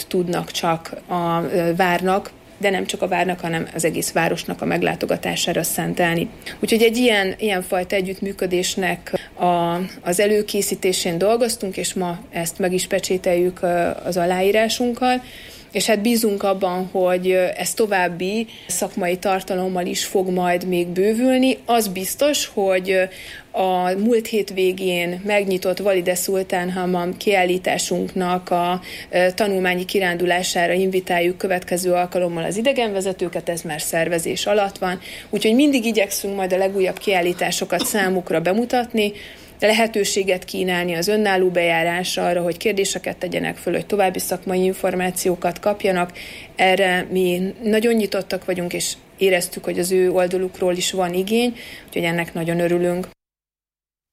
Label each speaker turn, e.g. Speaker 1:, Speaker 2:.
Speaker 1: tudnak csak a várnak, de nem csak a várnak, hanem az egész városnak a meglátogatására szentelni. Úgyhogy egy ilyenfajta együttműködésnek az előkészítésén dolgoztunk, és ma ezt meg is pecsételjük az aláírásunkkal, és hát bízunk abban, hogy ez további szakmai tartalommal is fog majd még bővülni. Az biztos, hogy a múlt hét végén megnyitott Valide Szultán Hamam kiállításunknak a tanulmányi kirándulására invitáljuk következő alkalommal az idegenvezetőket, ez már szervezés alatt van, úgyhogy mindig igyekszünk majd a legújabb kiállításokat számukra bemutatni, lehetőséget kínálni az önálló bejárásra arra, hogy kérdéseket tegyenek föl, hogy további szakmai információkat kapjanak. Erre mi nagyon nyitottak vagyunk, és éreztük, hogy az ő oldalukról is van igény, úgyhogy ennek nagyon örülünk.